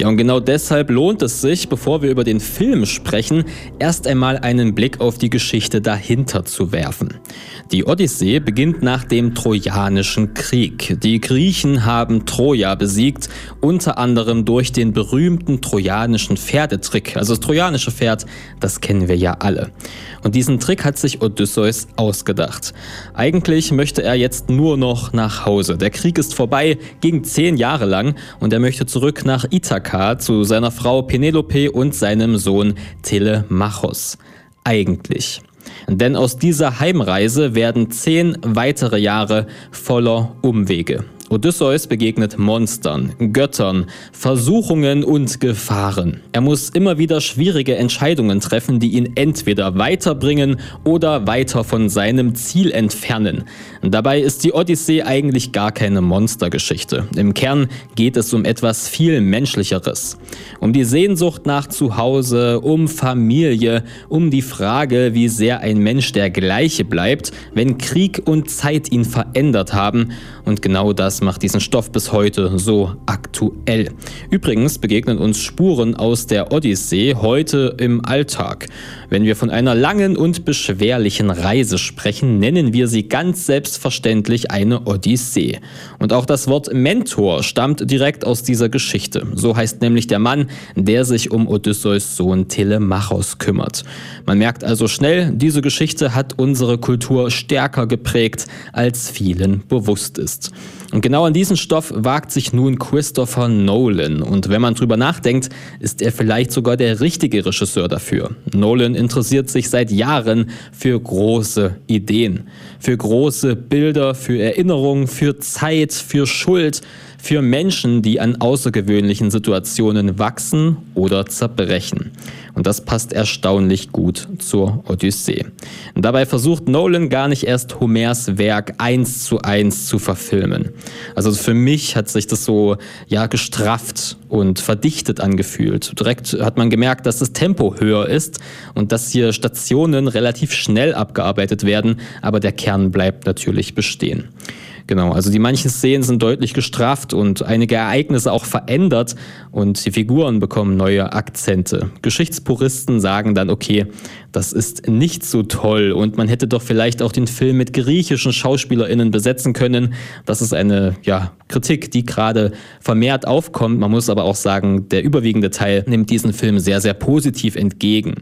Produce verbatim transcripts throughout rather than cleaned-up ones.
Ja, und genau deshalb lohnt es sich, bevor wir über den Film sprechen, erst einmal einen Blick auf die Geschichte dahinter zu werfen. Die Odyssee beginnt nach dem Trojanischen Krieg. Die Griechen haben Troja besiegt, unter anderem durch den berühmten trojanischen Pferdetrick. Also das trojanische Pferd, das kennen wir ja alle. Und diesen Trick hat sich Odysseus ausgedacht. Eigentlich möchte er jetzt nur noch nach Hause. Der Krieg ist vorbei, ging zehn Jahre lang und er möchte zurück nach Ithaka zu seiner Frau Penelope und seinem Sohn Telemachos. Eigentlich. Denn aus dieser Heimreise werden zehn weitere Jahre voller Umwege. Odysseus begegnet Monstern, Göttern, Versuchungen und Gefahren. Er muss immer wieder schwierige Entscheidungen treffen, die ihn entweder weiterbringen oder weiter von seinem Ziel entfernen. Dabei ist die Odyssee eigentlich gar keine Monstergeschichte. Im Kern geht es um etwas viel Menschlicheres. Um die Sehnsucht nach Zuhause, um Familie, um die Frage, wie sehr ein Mensch der gleiche bleibt, wenn Krieg und Zeit ihn verändert haben. Und genau das macht diesen Stoff bis heute so aktuell. Übrigens begegnen uns Spuren aus der Odyssee heute im Alltag. Wenn wir von einer langen und beschwerlichen Reise sprechen, nennen wir sie ganz selbstverständlich eine Odyssee. Und auch das Wort Mentor stammt direkt aus dieser Geschichte. So heißt nämlich der Mann, der sich um Odysseus Sohn Telemachos kümmert. Man merkt also schnell, diese Geschichte hat unsere Kultur stärker geprägt, als vielen bewusst ist. Und genau an diesen Stoff wagt sich nun Christopher Nolan. Und wenn man drüber nachdenkt, ist er vielleicht sogar der richtige Regisseur dafür. Nolan interessiert sich seit Jahren für große Ideen, für große Bilder, für Erinnerungen, für Zeit, für Schuld, für Menschen, die an außergewöhnlichen Situationen wachsen oder zerbrechen. Und das passt erstaunlich gut zur Odyssee. Und dabei versucht Nolan gar nicht erst Homers Werk eins zu eins zu verfilmen. Also für mich hat sich das so ja gestrafft und verdichtet angefühlt. Direkt hat man gemerkt, dass das Tempo höher ist und dass hier Stationen relativ schnell abgearbeitet werden, aber der Kern bleibt natürlich bestehen. Genau, also die manchen Szenen sind deutlich gestrafft und einige Ereignisse auch verändert und die Figuren bekommen neue Akzente. Geschichtspuristen sagen dann, okay, das ist nicht so toll und man hätte doch vielleicht auch den Film mit griechischen SchauspielerInnen besetzen können. Das ist eine ja, Kritik, die gerade vermehrt aufkommt. Man muss aber auch sagen, der überwiegende Teil nimmt diesen Film sehr, sehr positiv entgegen.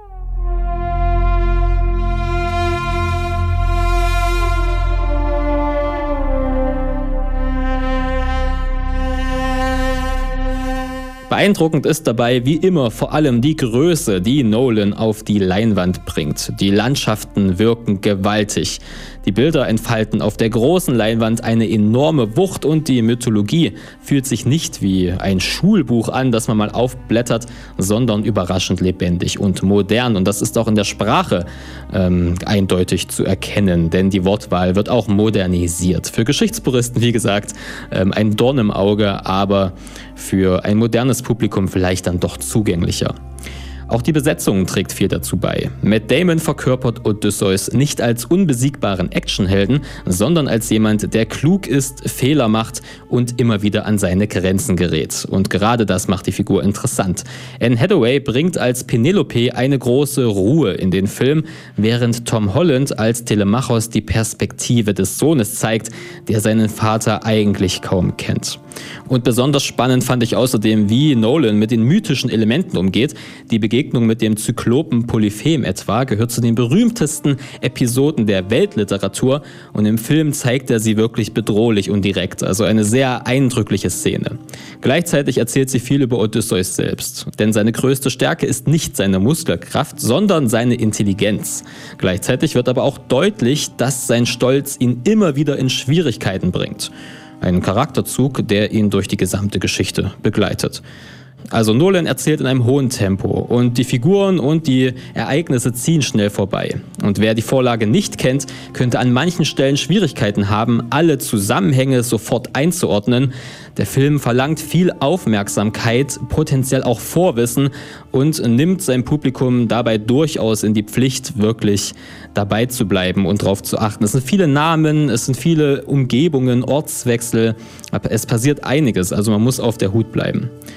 Beeindruckend ist dabei wie immer vor allem die Größe, die Nolan auf die Leinwand bringt. Die Landschaften wirken gewaltig. Die Bilder entfalten auf der großen Leinwand eine enorme Wucht und die Mythologie fühlt sich nicht wie ein Schulbuch an, das man mal aufblättert, sondern überraschend lebendig und modern. Und das ist auch in der Sprache ähm, eindeutig zu erkennen, denn die Wortwahl wird auch modernisiert. Für Geschichtspuristen, wie gesagt, ähm, ein Dorn im Auge, aber für ein modernes Publikum vielleicht dann doch zugänglicher. Auch die Besetzung trägt viel dazu bei. Matt Damon verkörpert Odysseus nicht als unbesiegbaren Actionhelden, sondern als jemand, der klug ist, Fehler macht und immer wieder an seine Grenzen gerät. Und gerade das macht die Figur interessant. Anne Hathaway bringt als Penelope eine große Ruhe in den Film, während Tom Holland als Telemachos die Perspektive des Sohnes zeigt, der seinen Vater eigentlich kaum kennt. Und besonders spannend fand ich außerdem, wie Nolan mit den mythischen Elementen umgeht. Die Begegnung mit dem Zyklopen Polyphem etwa gehört zu den berühmtesten Episoden der Weltliteratur und im Film zeigt er sie wirklich bedrohlich und direkt, also eine sehr eindrückliche Szene. Gleichzeitig erzählt sie viel über Odysseus selbst, denn seine größte Stärke ist nicht seine Muskelkraft, sondern seine Intelligenz. Gleichzeitig wird aber auch deutlich, dass sein Stolz ihn immer wieder in Schwierigkeiten bringt. Ein Charakterzug, der ihn durch die gesamte Geschichte begleitet. Also Nolan erzählt in einem hohen Tempo und die Figuren und die Ereignisse ziehen schnell vorbei. Und wer die Vorlage nicht kennt, könnte an manchen Stellen Schwierigkeiten haben, alle Zusammenhänge sofort einzuordnen. Der Film verlangt viel Aufmerksamkeit, potenziell auch Vorwissen und nimmt sein Publikum dabei durchaus in die Pflicht, wirklich dabei zu bleiben und darauf zu achten. Es sind viele Namen, es sind viele Umgebungen, Ortswechsel, es passiert einiges, also man muss auf der Hut bleiben.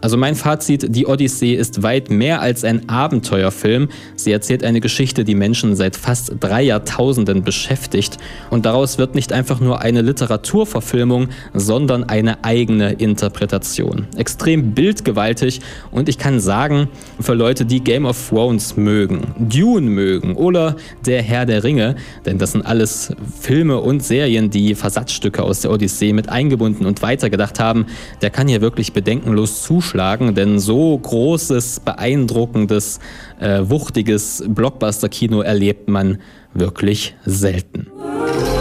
Also mein Fazit, die Odyssee ist weit mehr als ein Abenteuerfilm. Sie erzählt eine Geschichte, die Menschen seit fast drei Jahrtausenden beschäftigt. Und daraus wird nicht einfach nur eine Literaturverfilmung, sondern eine eigene Interpretation. Extrem bildgewaltig und ich kann sagen, für Leute, die Game of Thrones mögen, Dune mögen oder Der Herr der Ringe, denn das sind alles Filme und Serien, die Versatzstücke aus der Odyssee mit eingebunden und weitergedacht haben, der kann hier wirklich bedenkenlos zuschauen. Denn so großes, beeindruckendes, äh, wuchtiges Blockbuster-Kino erlebt man wirklich selten.